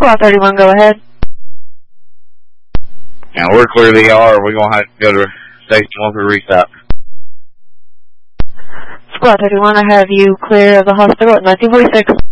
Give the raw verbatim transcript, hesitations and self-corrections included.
Squad thirty-one, go ahead. Now we're clear of the E R. We're going to have to go to Station one for reset. Squad thirty-one, I have you clear of the hospital at nineteen forty-six.